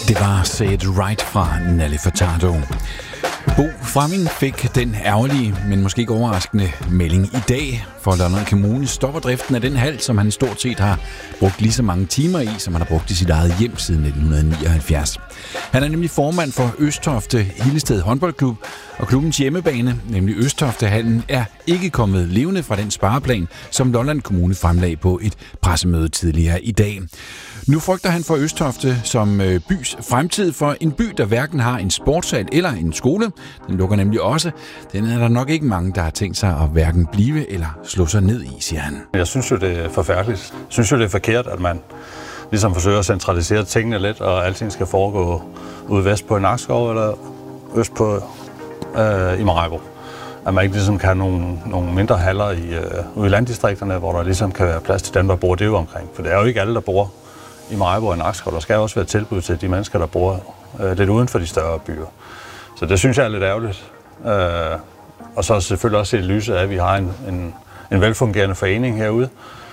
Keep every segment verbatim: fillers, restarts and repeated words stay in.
Det var Say It Right fra Nelly Furtado. Bo Fremming fik den ærgerlige, men måske ikke overraskende melding i dag. For Lolland Kommune stopper driften af den hal, som han stort set har brugt lige så mange timer i, som han har brugt i sit eget hjem siden nitten nioghalvfjerds. Han er nemlig formand for Østofte Hillested Håndboldklub, og klubbens hjemmebane, nemlig Østoftehallen, er ikke kommet levende fra den spareplan, som Lolland Kommune fremlagde på et pressemøde tidligere i dag. Nu frygter han for Østofte som bys fremtid, for en by, der hverken har en sportshal eller en skole. Den lukker nemlig også. Den er der nok ikke mange, der har tænkt sig at hverken blive eller slå sig ned i, siger han. Jeg synes jo, det er forfærdeligt. Jeg synes jo, det er forkert, at man ligesom forsøger at centralisere tingene lidt, og alting skal foregå ude vest på Nakskov eller øst på øh, i Maribo. At man ikke ligesom kan have nogle, nogle mindre haller i, øh, ude i landdistrikterne, hvor der ligesom kan være plads til dem, der bor det omkring. For det er jo ikke alle, der bor i Maribo og Nakskov. Der skal også være tilbud til de mennesker, der bor øh, lidt uden for de større byer. Så det synes jeg er lidt ærgerligt. Øh, og så selvfølgelig også i lyset af, at vi har en, en, en velfungerende forening herude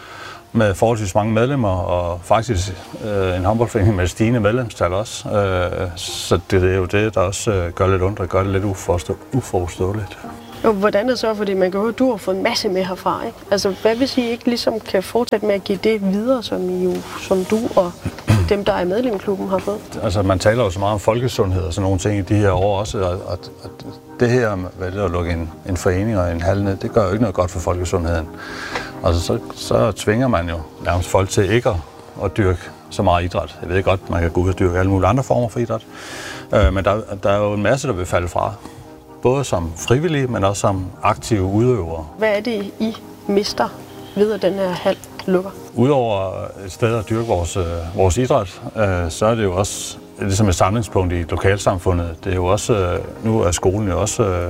med forholdsvis mange medlemmer, og faktisk øh, en håndboldforening med stigende medlemstal også. Øh, så det er jo det, der også øh, gør lidt ondt og gør det lidt uforstå- uforståeligt. Og hvordan er det så? Fordi man kan høre, at du har fået en masse med herfra, ikke? Altså, hvad hvis I ikke ligesom kan fortsætte med at give det videre, som, I jo, som du og dem, der er i medlemsklubben, har fået? Altså, man taler jo så meget om folkesundhed og sådan nogle ting i de her år også, og, og, og det her med at lukke en, en forening og en hal ned, det gør jo ikke noget godt for folkesundheden. Altså, så, så tvinger man jo nærmest folk til ikke at, at dyrke så meget idræt. Jeg ved godt, man kan gå ud og dyrke alle mulige andre former for idræt, øh, men der, der er jo en masse, der vil falde fra. Både som frivillige, men også som aktive udøvere. Hvad er det, I mister ved, at den her hal lukker? Udover et sted at dyrke vores, vores idræt, øh, så er det jo også ligesom et samlingspunkt i lokalsamfundet. Det er jo også, øh, nu er skolen jo også øh,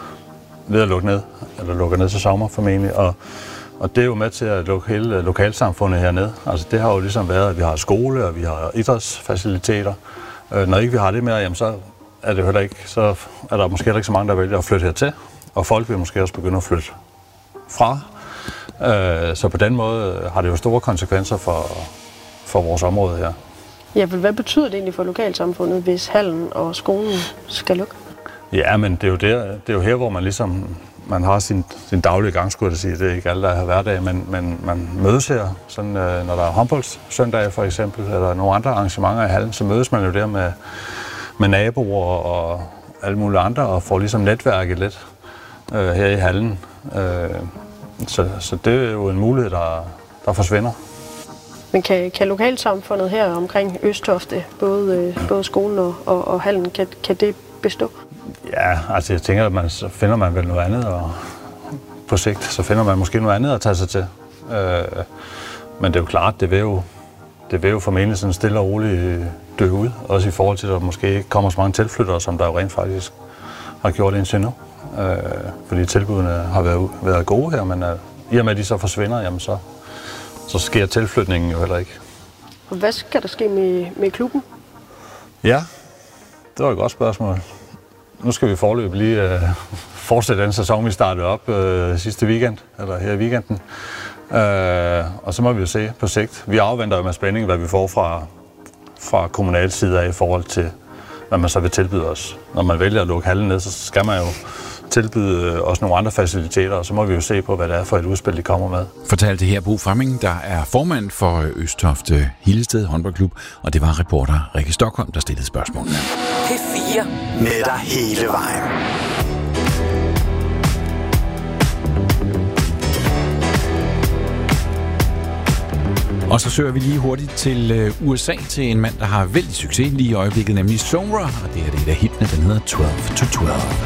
ved at lukke ned, eller lukker ned til sommer formentlig, og, og det er jo med til at lukke hele lokalsamfundet herned. Altså det har jo ligesom været, at vi har skole, og vi har idrætsfaciliteter. Øh, når ikke vi har det mere, jamen så er det heller ikke, så er der måske heller ikke så mange, der vælger at flytte hertil, og folk vil måske også begynde at flytte fra. Så på den måde har det jo store konsekvenser for, for vores område her. Ja, vel, hvad betyder det egentlig for lokalsamfundet, hvis hallen og skolen skal lukke? Ja, men det er jo, der, det er jo her, hvor man ligesom man har sin, sin daglige gang, skulle jeg sige. Det er ikke alle, der har hverdag, men, men man mødes her. Sådan, når der er håndboldsøndag for eksempel, eller nogle andre arrangementer i hallen, så mødes man jo der med med naboer og alle mulige andre, og får ligesom netværket lidt øh, her i hallen. Øh, så, så det er jo en mulighed, der, der forsvinder. Men kan, kan lokalsamfundet her omkring Østofte, både, øh, både skolen og, og, og hallen, kan, kan det bestå? Ja, altså jeg tænker, at man, så finder man vel noget andet, og på sigt så finder man måske noget andet at tage sig til. Øh, men det er jo klart, det vil jo, det vil jo formentlig sådan stille og roligt dø ud, også i forhold til, at der måske ikke kommer så mange tilflyttere, som der jo rent faktisk har gjort indtil nu. Øh, fordi tilbudene har været, været gode her, men øh, i og med, at de så forsvinder, jamen så, så sker tilflytningen jo heller ikke. Og hvad skal der ske med, med klubben? Ja, det var et godt spørgsmål. Nu skal vi forløbe lige øh, fortsætte den sæson, vi startede op øh, sidste weekend, eller her i weekenden. Øh, og så må vi jo se på sigt. Vi afventer jo med spænding, hvad vi får fra fra kommunal side af i forhold til, hvad man så vil tilbyde os. Når man vælger at lukke hallen ned, så skal man jo tilbyde os nogle andre faciliteter, og så må vi jo se på, hvad det er for et udspil, de kommer med. Fortalte her Bo Fremming, der er formand for Østofte Hillested Håndboldklub, og det var reporter Rikke Stockholm, der stillede spørgsmålene. P fire med dig hele vejen. Og så søger vi lige hurtigt til U S A, til en mand, der har vældig succes lige i øjeblikket, nemlig Sombra, og det her det er der hitene, den hedder twelve to twelve.